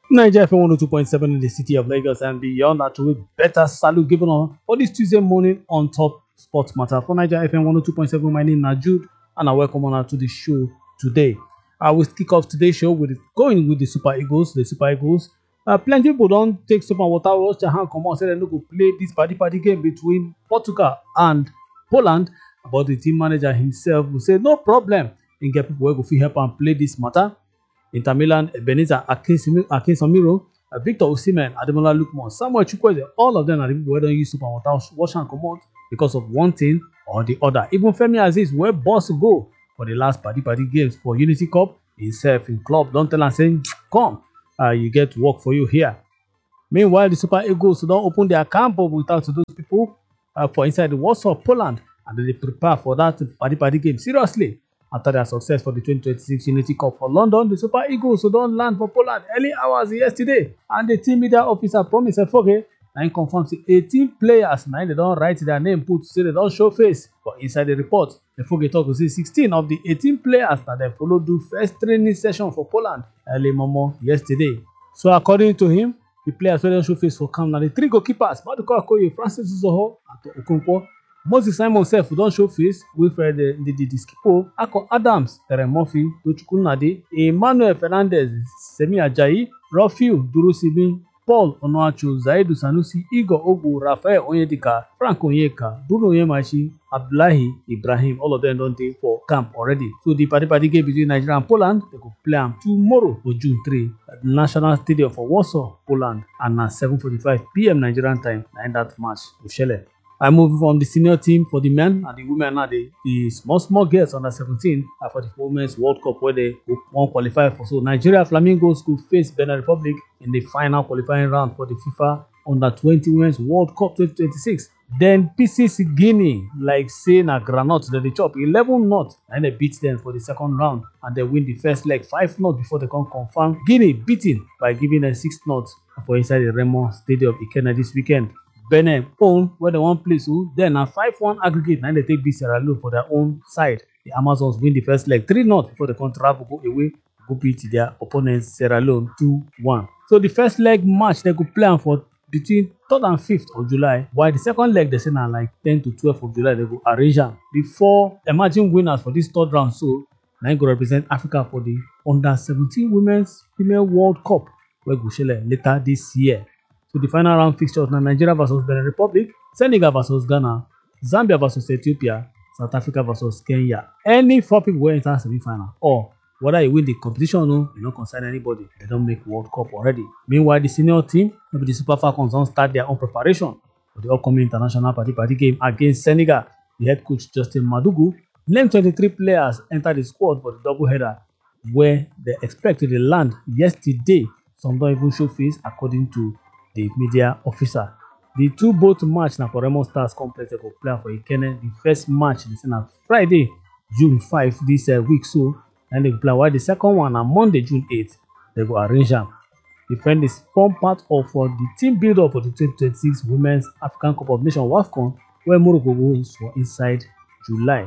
Niger FM 102.7 in the city of Lagos and beyond. That will better salute given on for this Tuesday morning on Top Sports Matter. For Niger FM 102.7, my name is Jude and I welcome on to the show today. I will kick off today's show with going with the Super Eagles. The Super Eagles. Plenty people don't take soap and water, wash their hand, come on, say they no go play this party game between Portugal and Poland. But the team manager himself will say no problem. And get people who go fit help and play this matter. Inter Milan, Ebenezer Akinsamiro, Victor Osimhen, Ademola Lookman, Samuel Chukwueze, all of them are the people who don't use super water wash and come out because of one thing or the other. Even Femi Aziz, where boss go for the last party games for Unity Cup, himself in club, don't tell him saying, come, you get work for you here. Meanwhile, the Super Eagles don't open their camp up without those people for inside the Warsaw, Poland, and they prepare for that party game seriously. After their success for the 2026 Unity Cup for London, the Super Eagles don't land for Poland early hours yesterday, and the team media officer promised Foge and confirms 18 players. Now they don't write their name, put say they don't show face. But inside the report, the Foge talk to say 16 of the 18 players that they follow do first training session for Poland early momo yesterday. So according to him, the players don't show face for camp. Now the three goalkeepers, Maduka Okoye, Francis Uzoho, and Okonkwo. Moses Simon self don't show face. Wilfred the Skipo, Ako Adams, Terry Murphy, Tochukwu Nade, Emmanuel Fernandez, Semi Ajayi, Rafiu Durusibin, Paul Onuachu, Zaidu Sanusi, Igor Ogu, Rafael Onyedika, Frank Onyeka, Bruno Yemashi, Abdullahi Ibrahim, all of them don't take for camp already. So the party game between Nigeria and Poland, they could play them tomorrow for June 3 at the National Stadium for Warsaw, Poland, and at 7:45 p.m. Nigerian time, and that match with Shele. I move from the senior team for the men and the women now the small girls under 17 for the Women's World Cup where they won't qualify for. So Nigeria Flamingos could face Benin Republic in the final qualifying round for the FIFA Under 20 Women's World Cup 2026. Then PCC Guinea, like say na Granot, they chop 11-0 and they beat them for the second round and they win the first leg 5-0 before they can confirm Guinea beaten by giving them 6-0 for inside the Remo Stadium Ikena this weekend. Benin own where they won't play so then a 5-1 aggregate and they take beat Sierra Leone for their own side. The Amazons win the first leg 3-0 before they can travel go away go beat their opponents Sierra Leone 2-1. So the first leg match they could play for between 3rd and 5th of July, while the second leg they say na like 10 to 12th of July they go arrange am. The 4 emerging winners for this third round so now go represent Africa for the under 17 women's female World Cup where go shele later this year. So the final round fixtures na Nigeria versus Benin Republic, Senegal versus Ghana, Zambia versus Ethiopia, South Africa versus Kenya. Any 4 people will enter semi-final or whether you win the competition or no, you don't concern anybody. They don't make World Cup already. Meanwhile, the senior team, maybe the Super Falcons, don't start their own preparation for the upcoming international party game against Senegal. The head coach Justin Madugu named 23 players enter the squad for the doubleheader, where they expect to land yesterday. Some don't even show face, according to the media officer. The two both match now for Remo Stars Complex they go play for Ikene. The first match is on Friday, June 5 this week so. And they play while the second one on Monday, June 8th, they go arrange them. The friend is form part of the team build up for the 2026 Women's African Cup of Nations WAFCON, where Morocco goes for inside July.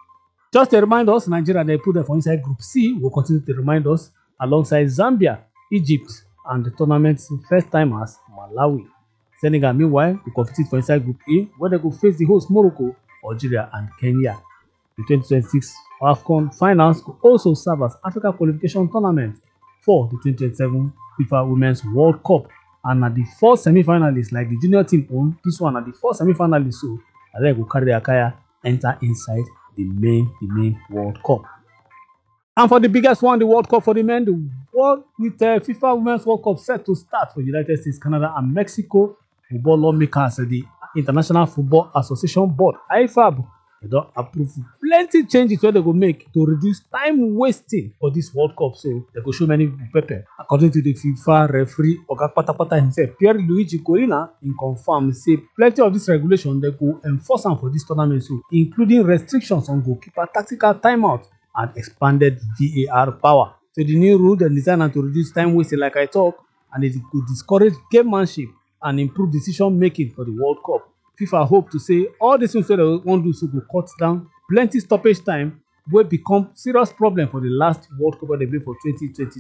Just to remind us, Nigeria they put them for inside Group C. Will continue to remind us alongside Zambia, Egypt, and the tournament's first timers Malawi. Senegal, meanwhile, will compete for inside Group A, where they go face the host Morocco, Algeria, and Kenya. The 2026 AFCON finals could also serve as Africa qualification tournament for the 2027 FIFA Women's World Cup. And at the 4 semi-finalists, like the junior team own, this one at the 4 semi-finalists, so and then go carry their kaya, enter inside the main World Cup. And for the biggest one, the World Cup for the men, the world with FIFA Women's World Cup set to start for United States, Canada, and Mexico. Football lawmakers, the International Football Association Board, IFAB, they don't approve plenty changes where they go make to reduce time wasting for this World Cup. So they go show many people. According to the FIFA referee Oga Patapata himself, Pierluigi Collina, in confirm say plenty of this regulation they go enforce them for this tournament, so including restrictions on goalkeeper tactical timeout and expanded VAR power. So the new rule they designed to reduce time wasting, like I talk, and it could discourage gamemanship and improve decision making for the World Cup. FIFA hope to say all these things that they want to do so go cut down plenty stoppage time will become serious problem for the last World Cup they played for 2022.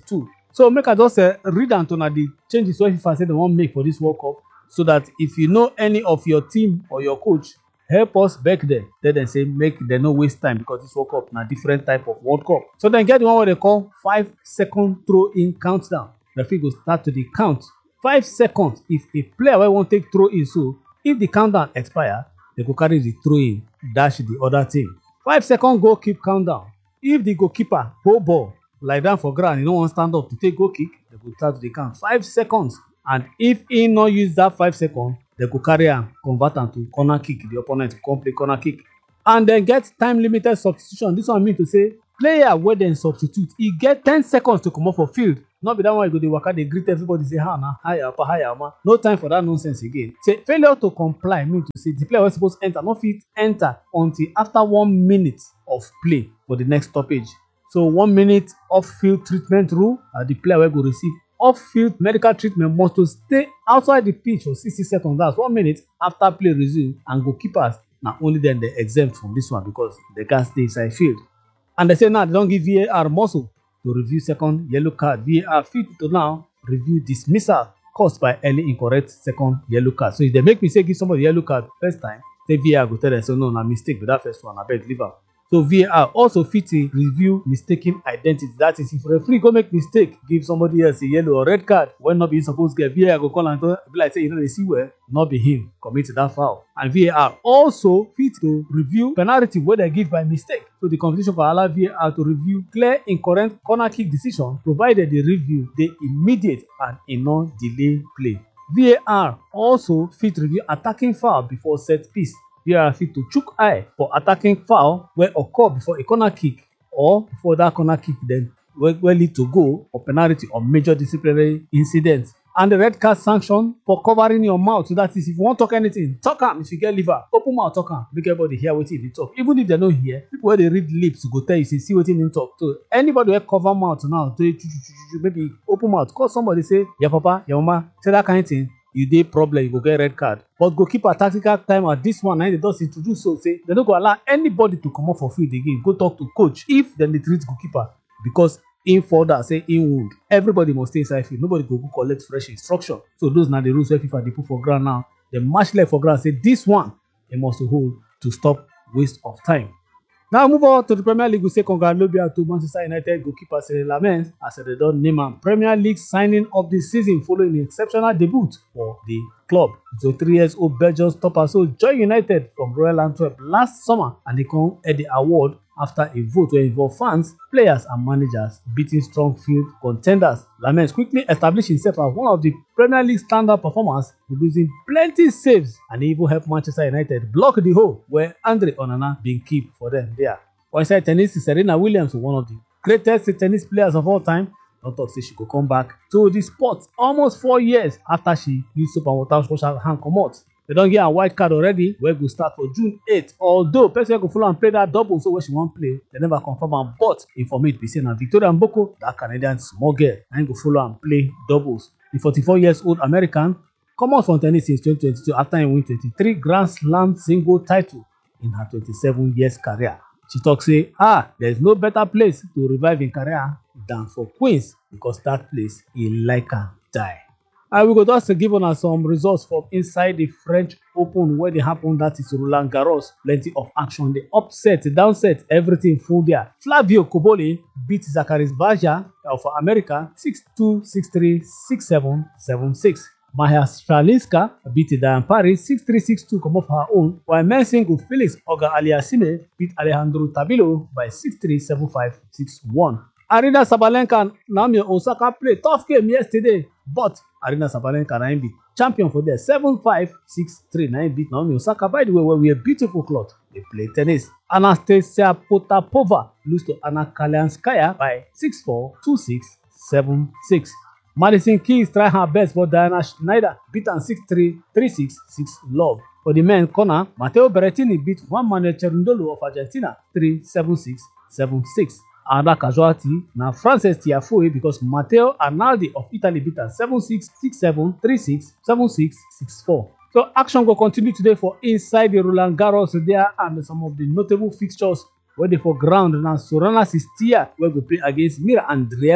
So make I just read am to na the changes wey FIFA say they wan make for this World Cup, so that if you know any of your team or your coach, help us back them. Tell them say make dem no waste time, because this World Cup na different type of World Cup. So dem get the one wey they call 5-second throw-in countdown. Referee go start to dey count 5 seconds. If a player wey wan take throw in, so if the countdown expire, they go carry the throw in dash the other team. 5-second goal kick countdown. If the goalkeeper hold ball lie down for ground, he no wan stand up to take goal kick, they go start to dey count 5 seconds. And if he no use that 5 seconds, they go carry am convert am to corner kick. The opponent go come play corner kick. And then get time limited substitution. This one mean to say player wey dem substitute, e get 10 seconds to comot for field. No be that one you go dey waka dey greet everybody say how na, how yapa, how yama. No time for that nonsense again. Say failure to comply mean to say the player wey suppose enter no fit enter until after 1 minute of play for the next stoppage. So 1 minute off-field treatment rule, the player wey go receive off-field medical treatment must to stay outside the pitch for 60 seconds. That's 1 minute after play resume, and goalkeepers na only then they exempt from this one because they can't stay inside field. And they say now they don't give VAR muscle to review second yellow card. VAR fit to now review dismissal caused by early incorrect second yellow card. So if they make mistake give somebody yellow card first time, say VAR go tell them say no, na mistake with that first one, I beg leave am. So VAR also fit to review mistaken identity. That is, if referee go make mistake, give somebody else a yellow or red card when not being supposed to get, VAR go call and be like say you know they see where not be him committed that foul. And VAR also fit to review penalty where they give by mistake. So the competition can allow VAR to review clear incorrect corner kick decision, provided the review dey immediate and e no delay play. VAR also fit review attacking foul before set piece. VAR fit to chook eye for attacking foul wey occur before a corner kick or before that corner kick then wey lead to goal or penalty or major disciplinary incident. And the red card sanction for covering your mouth. So that is, if you want talk anything, talk am. If you get liver, open mouth talk am. Make everybody hear wetin you dey talk. Even if they no hear, people wey dey read lips go tell you say see wetin him talk. So anybody wey cover mouth now, maybe open mouth, call somebody say your papa, your mama, say that kind of thing, you dey problem, you go get red card. But goalkeeper tactical timer, this one they just introduce, so say they no go allow anybody to come up for field again. Go talk to coach if dem dey treat goalkeeper because in further say in wound. Everybody must stay inside field. Nobody go collect fresh instruction. So those are the rules wey FIFA dey put for ground now. They match leg for ground say this one they must hold to stop waste of time. Now move on to the Premier League. We say congratulations to Manchester United goalkeeper Cyril Lamens as they don name am Premier League signing of the season following an exceptional debut for the club. So 3 years old Belgian stopper so joined United from Royal Antwerp last summer, and they come at the award after a vote wey involve fans, players and managers beating strong field contenders. Lamens quickly established himself as one of the Premier League standout performers, producing plenty saves, and he even helped Manchester United block the hole where Andre Onana been keep for them there. For inside tennis, Serena Williams, one of the greatest tennis players of all time, don talk say she go come back to the sport almost 4 years after she used soap and water wash her hand comot. They don get a white card already wey go start for June 8th. Although person wey go follow am play that double so wey she wan play, they never confirm am, but informate be say na Victoria Mboko, that Canadian small girl, na im go follow am play doubles. The 44 years old American comot from tennis since 2022 after im win 23 Grand Slam single title in her 27 years career. She talk say there is no better place to revive im career than for Queens, because that place e like am die. And we go just give una some results from inside the French Open where they happen. That is Roland Garros. Plenty of action. The upset, the downset, everything full there. Flavio Cobolli beat Zakaris Baja of America 6-2, 6-3, 6-7, 7-6. Maja Shalinska beat Diane Paris 6-3, 6-2, come off her own, while men's single Felix Auger-Aliassime beat Alejandro Tabilo by 6-3, 7-5, 6-1. Arina Sabalenka and Naomi Osaka played tough game yesterday, but Arina Sabalenka na be champion for there 7-5, 6-3. Na beat Naomi Osaka. By the way, we wear beautiful cloth. They play tennis. Anastasia Potapova lose to Anna Kalinskaya by 6-4, 2-6, 7-6. Madison Keys try her best, but Diana Schneider beat her 6-3, 3-6, 6-love. For the men's corner, Matteo Berrettini beat Juan Manuel Cerundolo of Argentina 3-7-6, 7-6. Another casualty na Frances Tiafoe, because Matteo Arnaldi of Italy beat her 7-6, 6-7, 3-6, 7-6, 6-4. So action will continue today for inside the Roland Garros there, and some of the notable fixtures where they for ground now. Sorana Sistia will go play against Mira Andreeva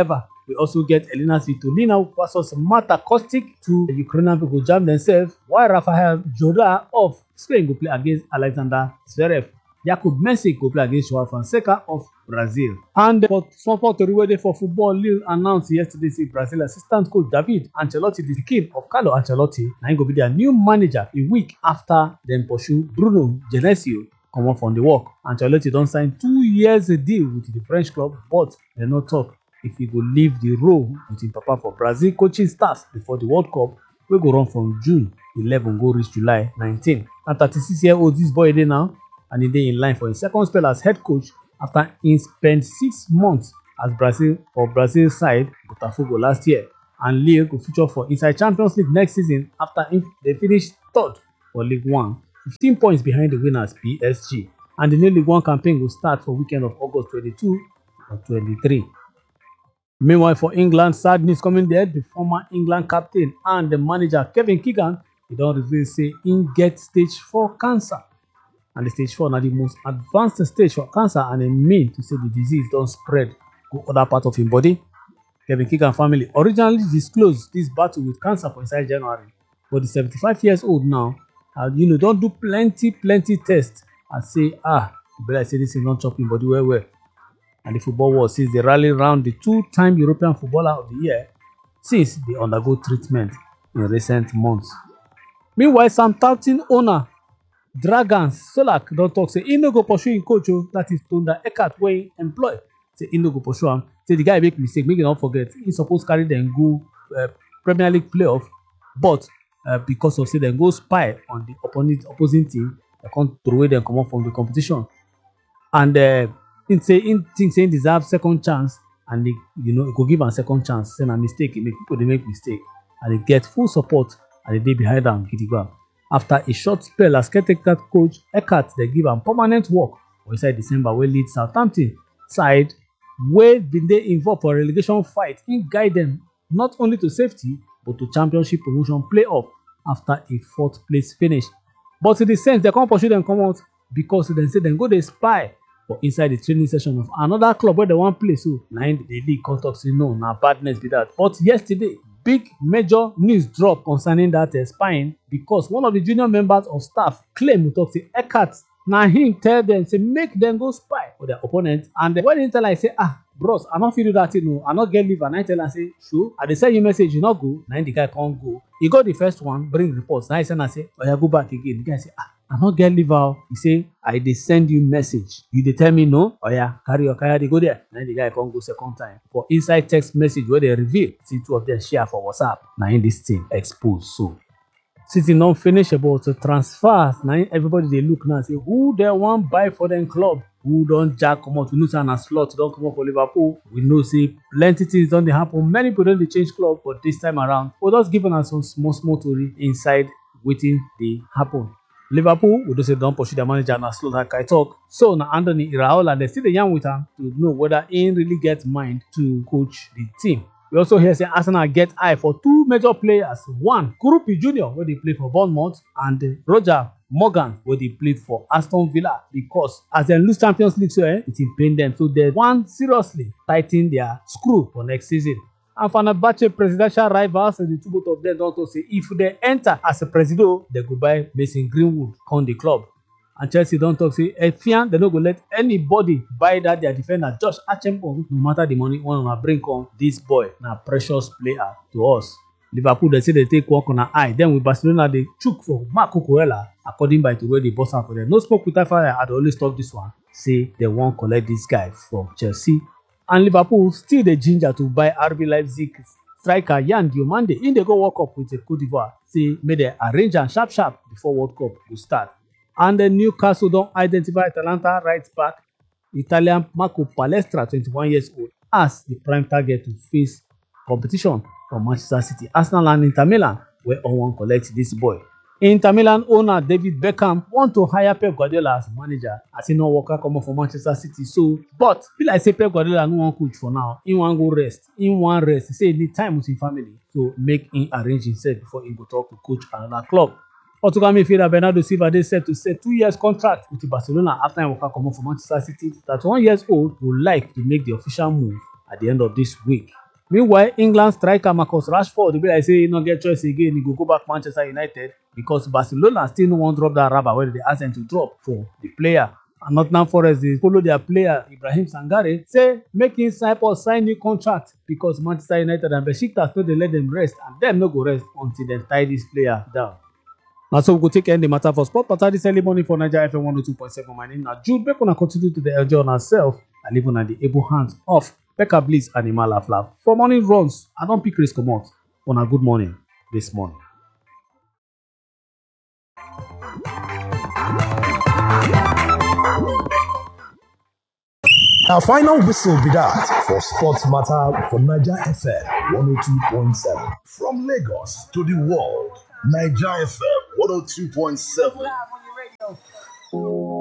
We also get Elena Svitolina versus Marta Kostic. Two Ukrainian people jam themselves, while Rafael Jorda of Spain go play against Alexander Zverev. Jakub Mensik go play against Joao Fonseca of Brazil. And for sport tori for football, Lille announced yesterday say Brazil assistant coach David Ancelotti, the king of Carlo Ancelotti, na go be their new manager a week after dem pursue Bruno Genesio comot from the work. Ancelotti don sign 2 years deal with the French club, but dem no talk if he go leave the role with him papa for Brazil coaching staff before the World Cup wey go run from June 11 go reach July 19. Na 36-year-old this boy dey now, and he dey in line for his second spell as head coach after he spent 6 months as Brazil side Botafogo last year. And Lille go feature for inside Champions League next season after they finish third for League 1, 15 points behind the winners PSG. And the new League 1 campaign will start for weekend of August 22 or 23. Meanwhile, for England, sad news coming there. The former England captain and the manager Kevin Keegan, he don reveal say he get stage 4 cancer. And the stage 4 na the most advanced stage for cancer, and it mean to say the disease don spread to other parts of him body. Kevin Keegan family originally disclosed this battle with cancer for inside January, but the 75 years old now, don do plenty tests and say, be like say this thing don chop him body well. And the football world says they rally around the 2-time European Footballer of the Year since they undergo treatment in recent months. Meanwhile, Southampton owner Dragan Solak don talk say he no go pursue him coach, that is Thunder Eckert, wey he employ. Say he no go pursue am. Say the guy make mistake, make him not forget. He suppose carry them go Premier League playoff, but because of say them go spy on the opposing team, they can't throw away them comot from the competition. And he think he deserve second chance, and he go give am second chance. Say na mistake, people they make mistake, and they get full support, and they dey behind am gidigba. After a short spell as caretaker coach, Eckert they give am permanent work for inside December wey lead Southampton side wey been dey involved for relegation fight. He guide them not only to safety but to championship promotion playoff after a 4th place finish. But in the sense, they can't pursue them come out because they say they go dey spy for inside the training session of another club where they want play. So now the league come talk say no, na badness be that. But yesterday, big major news drop concerning that spying, because one of the junior members of staff claim to talk say Eckert na him tell them say make them go spy for their opponent. And when he tell I say, bros, I not fit do that thing, no, I not get leave. And I tell am say, sure, I dey send you message, you not go. Now the guy can't go. He got the first one, bring reports. Now he send and say, go back again. The guy say, I not get leave out. He say, I dey send you message. You dey tell me no? Carry your car, they go there. Now the guy can't go second time. For inside text message where they reveal, see 2 of them share for WhatsApp. Now in this thing exposed. So City non finish about transfers. Now everybody they look now and say who they want buy for them club, who don't jack come out. We know say na slot don't come out for Liverpool. We know say plenty things don't happen. Many people don't change club, but this time around, we're just giving us some small story inside waiting they happen. Liverpool, we don't say don't pursue their manager na slot like I talk. So now Anthony Iraola, they still the young with him to know whether he really gets mind to coach the team. We also hear say Arsenal get eye for 2 major players. One, Kurupi Jr., where they play for Bournemouth, and Roger Morgan, where they played for Aston Villa, because as they lose Champions League, so it pain them. So they want seriously tighten their screw for next season. And Fenerbahce presidential rivals, and the 2 both of them don't say if they enter as a president, they go buy Mason Greenwood on the club. And Chelsea don't talk say Efian, they don't go let anybody buy that their defender Josh Archempong, no matter the money one bring on this boy, na precious player to us. Liverpool they say they take work on an eye. Then with Barcelona they chook for Marco Cucurella, according by to where they boss out for them. No smoke with fire. I'd always talk this one. Say they won't collect this guy from Chelsea. And Liverpool still the ginger to buy RB Leipzig striker Yan Diomande. In they go World Cup with the Cote d'Ivoire. Say may they arrange and sharp before World Cup will start. And the Newcastle don't identify Atalanta right back Italian Marco Palestra, 21 years old, as the prime target to face competition from Manchester City. Arsenal and Inter Milan were all one collect this boy. Inter Milan owner David Beckham want to hire Pep Guardiola as manager, as he no worker come from Manchester City. So, but feel like say Pep Guardiola no one coach for now. He want go rest. He want rest. He say he need time with his family, so make him arrange himself before he go talk to coach another club. Portugal midfielder Bernardo Silva dey set to set 2 years contract with Barcelona after he waka comot for Manchester City. 31 years old would like to make the official move at the end of this week. Meanwhile, England striker Marcus Rashford be like say he no get choice again. He go back Manchester United because Barcelona still no wan drop that rubber wey they ask them to drop for the player. And Nottingham Forest dey follow their player Ibrahim Sangare say make him sign new contract because Manchester United and Besiktas no dey let them rest and them no go rest until dem tie this player down. Na so we go take end the matter for sport matter this early morning for Naija FM 102.7. My name na Jude. Make una continue to dey enjoy una self and leave una the able hands of Becca Bliss and Imala Flav. For morning runs, I don pick race comot. Una good morning this morning. Our final whistle be that for sports matter for Naija FM 102.7. From Lagos to the world, Naija FM 102.7.